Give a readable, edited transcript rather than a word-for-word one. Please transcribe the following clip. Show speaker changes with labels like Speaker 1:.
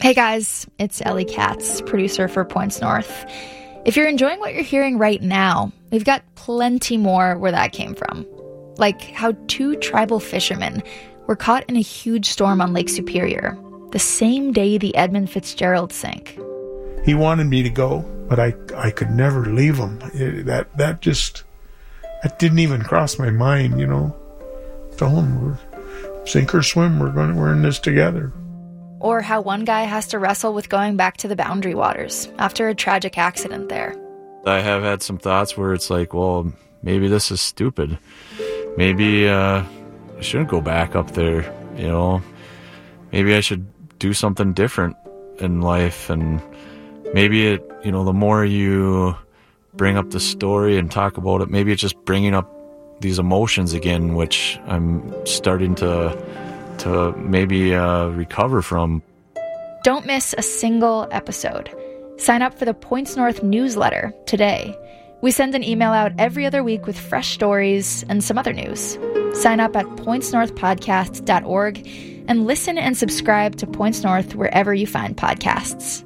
Speaker 1: Hey guys, it's Ellie Katz, producer for Points North. If you're enjoying what you're hearing right now, we've got plenty more where that came from. Like how 2 tribal fishermen were caught in a huge storm on Lake Superior, the same day the Edmund Fitzgerald sank.
Speaker 2: He wanted me to go, but I could never leave him. That didn't even cross my mind, Tell him, we're sink or swim, we're in this together.
Speaker 1: Or how one guy has to wrestle with going back to the Boundary Waters after a tragic accident there.
Speaker 3: I have had some thoughts where it's like, well, maybe this is stupid. Maybe I shouldn't go back up there, Maybe I should do something different in life. And maybe the more you bring up the story and talk about it, maybe it's just bringing up these emotions again, which I'm starting to maybe recover from.
Speaker 1: Don't miss a single episode. Sign up for the Points North newsletter today. We send an email out every other week with fresh stories and some other news. Sign up at pointsnorthpodcast.org and listen and subscribe to Points North wherever you find podcasts.